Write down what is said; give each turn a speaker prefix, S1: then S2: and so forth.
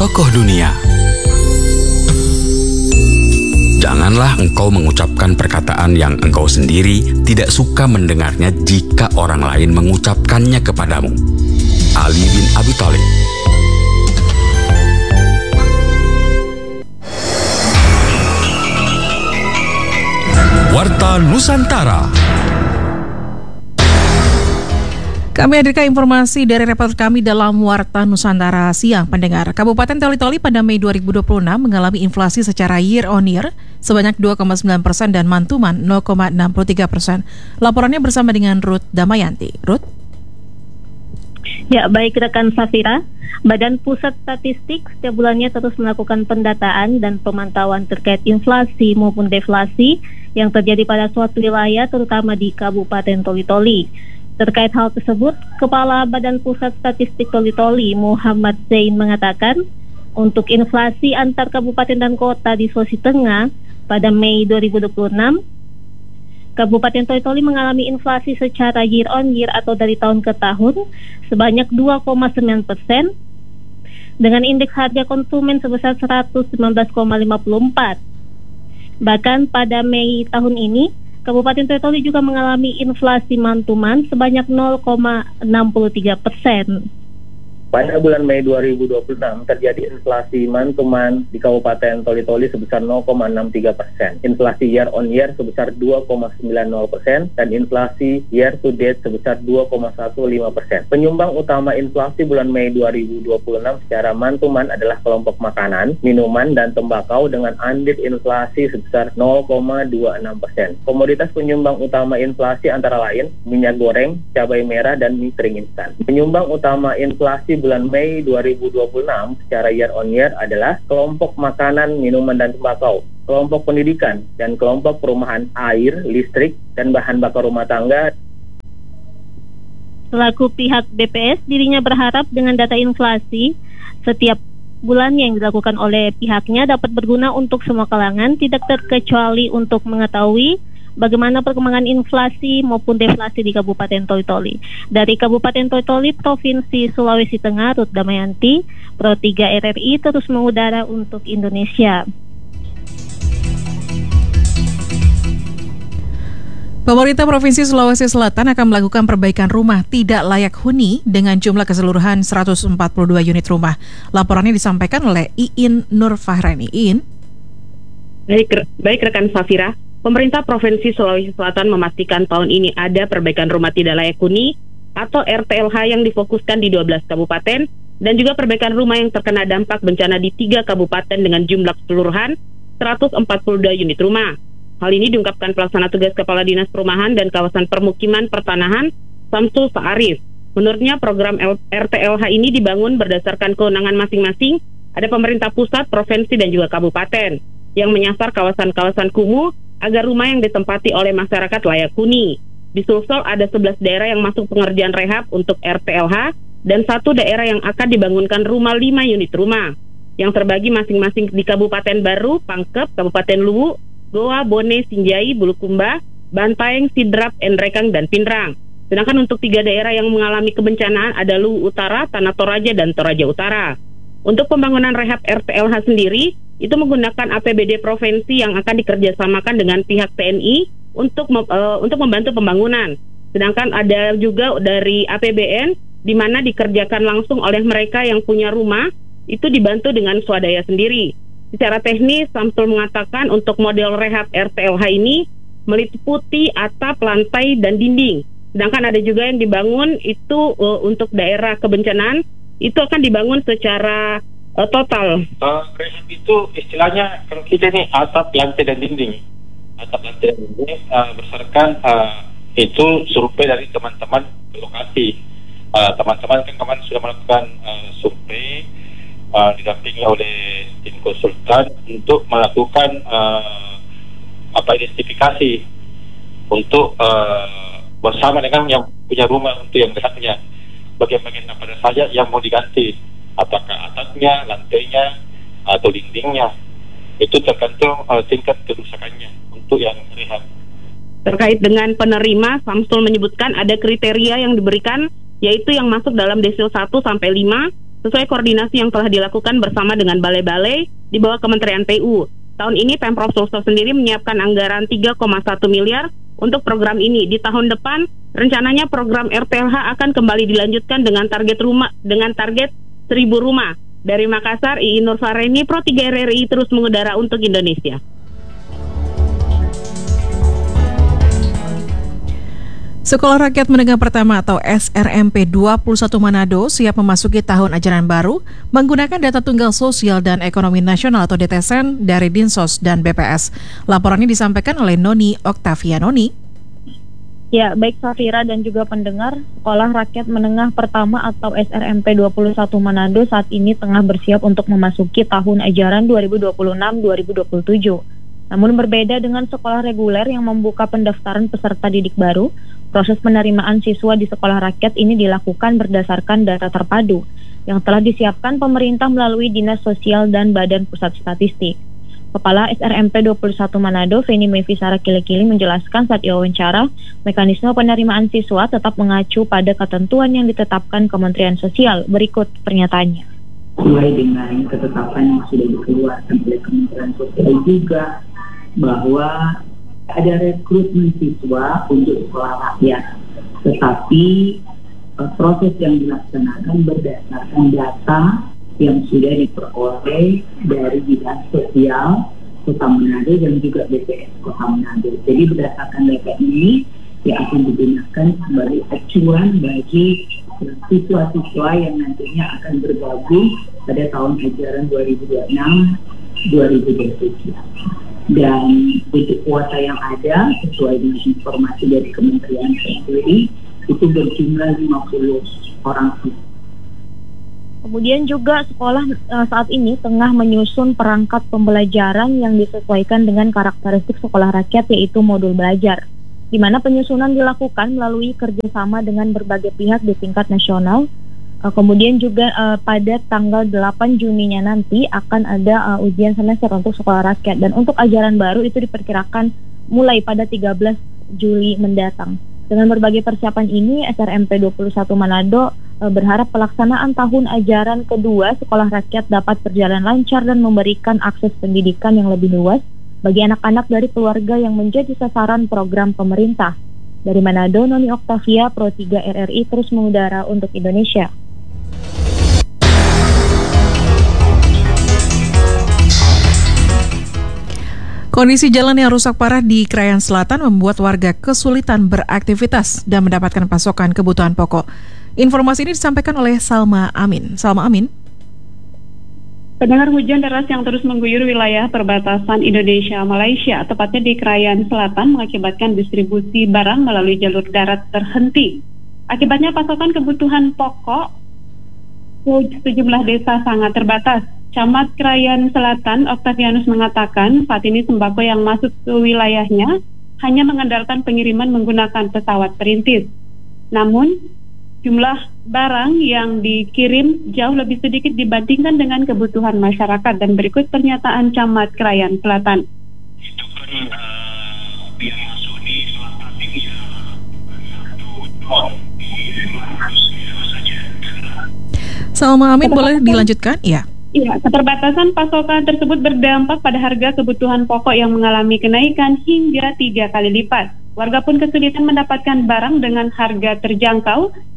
S1: tokoh dunia. Janganlah engkau mengucapkan perkataan yang engkau sendiri tidak suka mendengarnya jika orang lain mengucapkannya kepadamu. Ali bin Abi Thalib. Warta Nusantara.
S2: Kami hadirkan informasi dari reporter kami dalam Warta Nusantara siang, pendengar. Kabupaten Toli-Toli pada Mei 2026 mengalami inflasi secara year on year sebanyak 2,9% dan Mantuman 0,63%. Laporannya bersama dengan Ruth Damayanti. Ruth?
S3: Ya, baik rekan Safira. Badan Pusat Statistik setiap bulannya terus melakukan pendataan dan pemantauan terkait inflasi maupun deflasi yang terjadi pada suatu wilayah, terutama di Kabupaten Toli-Toli. Terkait hal tersebut, Kepala Badan Pusat Statistik Toli-Toli Muhammad Zain mengatakan, untuk inflasi antar kabupaten dan kota di Sulawesi Tengah pada Mei 2026, Kabupaten Toli-Toli mengalami inflasi secara year on year atau dari tahun ke tahun sebanyak 2,9% dengan indeks harga konsumen sebesar 119,54. Bahkan pada Mei tahun ini, Kabupaten Toli-Toli juga mengalami inflasi Mantuman sebanyak 0,63%.
S4: Pada bulan Mei 2026 terjadi inflasi Mantuman di Kabupaten Toli-Toli sebesar 0,63%, inflasi year on year sebesar 2,90% dan inflasi year to date sebesar 2,15%. Penyumbang utama inflasi bulan Mei 2026 secara Mantuman adalah kelompok makanan, minuman dan tembakau dengan andil inflasi sebesar 0,26%. Komoditas penyumbang utama inflasi antara lain minyak goreng, cabai merah dan mie kering instan. Penyumbang utama inflasi bulan Mei 2026 secara year on year adalah kelompok makanan, minuman dan tembakau, kelompok pendidikan dan kelompok perumahan, air, listrik dan bahan bakar rumah tangga.
S3: Selaku pihak BPS, dirinya berharap dengan data inflasi setiap bulan yang dilakukan oleh pihaknya dapat berguna untuk semua kalangan, tidak terkecuali untuk mengetahui bagaimana perkembangan inflasi maupun deflasi di Kabupaten Toli-Toli. Dari Kabupaten Toli-Toli, Provinsi Sulawesi Tengah, Ruth Damayanti, Pro 3 RRI terus mengudara untuk Indonesia.
S2: Pemerintah Provinsi Sulawesi Selatan akan melakukan perbaikan rumah tidak layak huni dengan jumlah keseluruhan 142 unit rumah. Laporannya disampaikan oleh Iin Nur Fahrani. Iin.
S5: Baik rekan Safira. Pemerintah Provinsi Sulawesi Selatan memastikan tahun ini ada perbaikan rumah tidak layak huni atau RTLH yang difokuskan di 12 kabupaten dan juga perbaikan rumah yang terkena dampak bencana di 3 kabupaten dengan jumlah keseluruhan 142 unit rumah. Hal ini diungkapkan pelaksana tugas Kepala Dinas Perumahan dan Kawasan Permukiman Pertanahan Samsul Sa'arif. Menurutnya program RTLH ini dibangun berdasarkan kewenangan masing-masing, ada pemerintah pusat, provinsi dan juga kabupaten yang menyasar kawasan-kawasan kumuh agar rumah yang ditempati oleh masyarakat layak huni. Di Sulsel ada 11 daerah yang masuk pengerjaan rehab untuk RTLH dan 1 daerah yang akan dibangunkan rumah 5 unit rumah yang terbagi masing-masing di Kabupaten Baru, Pangkep, Kabupaten Luwu, Goa, Bone, Sinjai, Bulukumba, Bantaeng, Sidrap, Enrekang, dan Pinrang. Sedangkan untuk 3 daerah yang mengalami kebencanaan ada Luwu Utara, Tanah Toraja, dan Toraja Utara. Untuk pembangunan rehab RTLH sendiri, itu menggunakan APBD provinsi yang akan dikerjasamakan dengan pihak TNI untuk membantu pembangunan. Sedangkan ada juga dari APBN di mana dikerjakan langsung oleh mereka yang punya rumah, itu dibantu dengan swadaya sendiri. Secara teknis, Samsul mengatakan untuk model rehab RTLH ini meliputi atap, lantai, dan dinding. Sedangkan ada juga yang dibangun itu untuk daerah kebencanaan, itu akan dibangun secara total.
S6: Rehab itu istilahnya kalau kita ini atap, lantai dan dinding. Atap, lantai dan dinding berdasarkan itu survei dari teman-teman ke lokasi. Teman-teman kan kemarin sudah melakukan survei didampingi oleh tim konsultan untuk melakukan identifikasi untuk bersama dengan yang punya rumah untuk yang rehabnya. Bagian-bagian apa saja yang mau diganti, apakah atapnya, lantainya, atau dindingnya. Itu tergantung tingkat kerusakannya untuk yang rehab.
S5: Terkait dengan penerima, Samsul menyebutkan ada kriteria yang diberikan, yaitu yang masuk dalam desil 1 sampai 5 sesuai koordinasi yang telah dilakukan bersama dengan balai-balai di bawah Kementerian PU. Tahun ini Pemprov Sulsel sendiri menyiapkan anggaran 3,1 miliar untuk program ini. Di tahun depan rencananya program RTLH akan kembali dilanjutkan dengan target 1.000 rumah. Dari Makassar, Ii Nurfareni, Pro 3 RRI terus mengudara untuk Indonesia.
S2: Sekolah Rakyat Menengah Pertama atau SRMP 21 Manado siap memasuki tahun ajaran baru menggunakan data tunggal sosial dan ekonomi nasional atau DTSN dari Dinsos dan BPS. Laporannya disampaikan oleh Noni Oktavia. Noni.
S7: Ya, baik Safira dan juga pendengar, Sekolah Rakyat Menengah Pertama atau SRMP 21 Manado saat ini tengah bersiap untuk memasuki tahun ajaran 2026-2027. Namun berbeda dengan sekolah reguler yang membuka pendaftaran peserta didik baru, proses penerimaan siswa di sekolah rakyat ini dilakukan berdasarkan data terpadu yang telah disiapkan pemerintah melalui Dinas Sosial dan Badan Pusat Statistik. Kepala SRMP 21 Manado, Feni Mevisara Kilikili menjelaskan saat diwawancara, mekanisme penerimaan siswa tetap mengacu pada ketentuan yang ditetapkan Kementerian Sosial. Berikut pernyataannya.
S8: Sesuai dengan ketetapan yang sudah dikeluarkan oleh Kementerian Sosial juga bahwa ada rekrutmen siswa untuk sekolah rakyat, tetapi proses yang dilaksanakan berdasarkan data yang sudah diperoleh dari Dinas Sosial Kota Manado dan juga BPS Kota Manado. Jadi berdasarkan data ini yang akan digunakan sebagai acuan bagi siswa-siswa yang nantinya akan bergabung pada tahun ajaran 2026-2027. Dan untuk kuota yang ada sesuai dengan informasi dari Kementerian sendiri itu berjumlah 50 orang siswa.
S7: Kemudian juga sekolah saat ini tengah menyusun perangkat pembelajaran yang disesuaikan dengan karakteristik sekolah rakyat, yaitu modul belajar, di mana penyusunan dilakukan melalui kerjasama dengan berbagai pihak di tingkat nasional. Kemudian juga pada tanggal 8 Juninya nanti akan ada ujian semester untuk sekolah rakyat, dan untuk ajaran baru itu diperkirakan mulai pada 13 Juli mendatang. Dengan berbagai persiapan ini, SRMP 21 Manado berharap pelaksanaan tahun ajaran kedua sekolah rakyat dapat berjalan lancar dan memberikan akses pendidikan yang lebih luas bagi anak-anak dari keluarga yang menjadi sasaran program pemerintah. Dari Manado, Noni Oktavia, Pro 3 RRI terus mengudara untuk Indonesia.
S2: Kondisi jalan yang rusak parah di Krayan Selatan membuat warga kesulitan beraktivitas dan mendapatkan pasokan kebutuhan pokok. Informasi ini disampaikan oleh Salma Amin. Salma Amin.
S9: Pendengar, hujan deras yang terus mengguyur wilayah perbatasan Indonesia-Malaysia, tepatnya di Krayan Selatan, mengakibatkan distribusi barang melalui jalur darat terhenti. Akibatnya pasokan kebutuhan pokok sejumlah desa sangat terbatas. Camat Krayan Selatan, Oktavianus, mengatakan saat ini sembako yang masuk ke wilayahnya hanya mengandalkan pengiriman menggunakan pesawat perintis. Namun, jumlah barang yang dikirim jauh lebih sedikit dibandingkan dengan kebutuhan masyarakat. Dan berikut pernyataan Camat Krayan Selatan.
S10: Itu kan yang masuk di selatan ini ya saja.
S2: Salma Amin, boleh dilanjutkan? Ya.
S9: Iya, keterbatasan pasokan tersebut berdampak pada harga kebutuhan pokok yang mengalami kenaikan hingga 3 kali lipat. Warga pun kesulitan mendapatkan barang dengan harga terjangkau